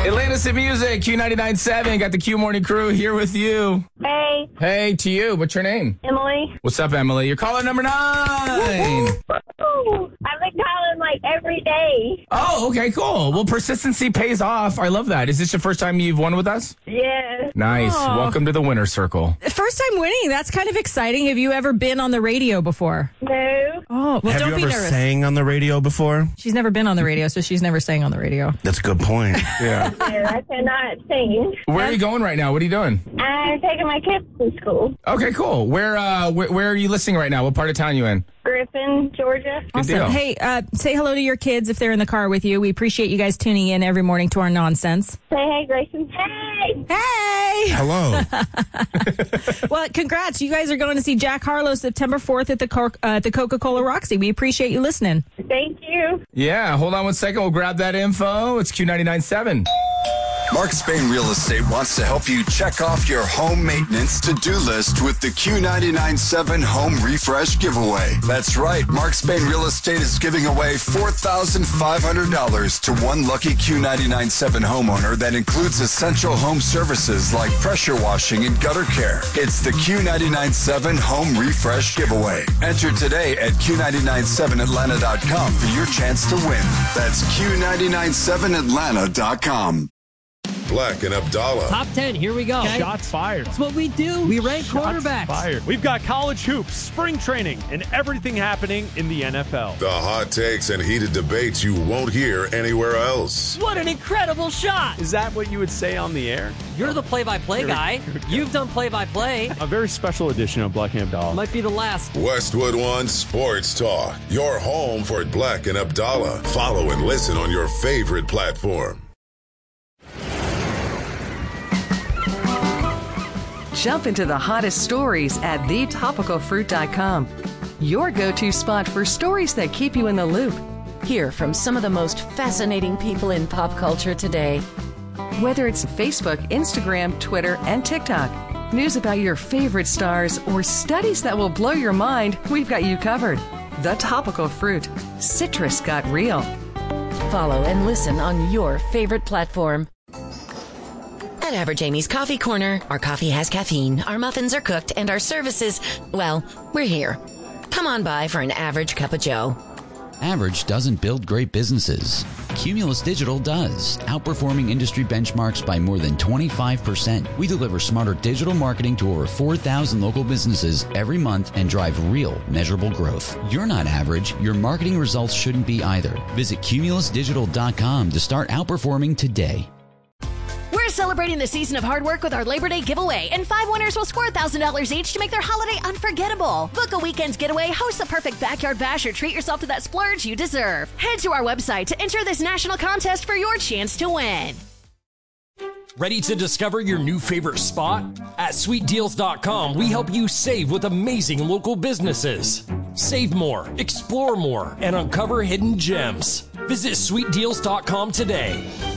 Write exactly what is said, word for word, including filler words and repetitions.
Atlantis in Music, Q ninety-nine point seven. Got the Q Morning Crew here with you. Hey. Hey, to you. What's your name? Emily. What's up, Emily? You're caller number nine. Woo-hoo. I've been calling like every day. Oh, okay, cool. Well, persistency pays off. I love that. Is this the first time you've won with us? Yes. Nice. Aw. Welcome to the winner's circle. First time winning. That's kind of exciting. Have you ever been on the radio before? No. Oh, well, Have don't you be ever nervous. sang on the radio before? She's never been on the radio, so she's never sang on the radio. That's a good point. Yeah. No, I cannot sing. Where are you going right now? What are you doing? I'm taking my kids to school. Okay, cool. Where uh where, where are you listening right now? What part of town you in? Griffin, Georgia. Good Awesome. deal. Hey, uh, say hello to your kids if they're in the car with you. We appreciate you guys tuning in every morning to our nonsense. Say hey, Grayson. Hey. Hey! Hello. Well, congrats. You guys are going to see Jack Harlow September fourth at the Co- uh, at the Coca-Cola Roxy. We appreciate you listening. Thank you. Yeah, hold on one second. We'll grab that info. It's Q ninety-nine point seven. Mark Spain Real Estate wants to help you check off your home maintenance to-do list with the Q ninety-nine point seven Home Refresh Giveaway. That's right. Mark Spain Real Estate is giving away four thousand five hundred dollars to one lucky Q ninety-nine point seven homeowner that includes essential home services like pressure washing and gutter care. It's the Q ninety-nine point seven Home Refresh Giveaway. Enter today at Q ninety-nine seven Atlanta dot com for your chance to win. That's Q ninety-nine seven Atlanta dot com. Black and Abdallah. Top ten, here we go. Shots fired. That's what we do. We rank Shots quarterbacks. fired. We've got college hoops, spring training, and everything happening in the N F L. The hot takes and heated debates you won't hear anywhere else. What an incredible shot. Is that what you would say on the air? You're the play-by-play Here we- guy. here we go. You've done play-by-play. A very special edition of Black and Abdallah. Might be the last. Westwood One Sports Talk. Your home for Black and Abdallah. Follow and listen on your favorite platform. Jump into the hottest stories at the topical fruit dot com. Your go-to spot for stories that keep you in the loop. Hear from some of the most fascinating people in pop culture today. Whether it's Facebook, Instagram, Twitter, and TikTok, news about your favorite stars, or studies that will blow your mind, we've got you covered. The Topical Fruit. Citrus got real. Follow and listen on your favorite platform. At Average Amy's Coffee Corner, our coffee has caffeine, our muffins are cooked, and our services, well, we're here. Come on by for an average cup of joe. Average doesn't build great businesses. Cumulus Digital does, outperforming industry benchmarks by more than twenty-five percent. We deliver smarter digital marketing to over four thousand local businesses every month and drive real, measurable growth. You're not average. Your marketing results shouldn't be either. Visit cumulus digital dot com to start outperforming today. We're celebrating the season of hard work with our Labor Day giveaway, and five winners will score one thousand dollars each to make their holiday unforgettable. Book a weekend's getaway, host the perfect backyard bash, or treat yourself to that splurge you deserve. Head to our website to enter this national contest for your chance to win. Ready to discover your new favorite spot? At sweet deals dot com, we help you save with amazing local businesses. Save more, explore more, and uncover hidden gems. Visit sweet deals dot com today.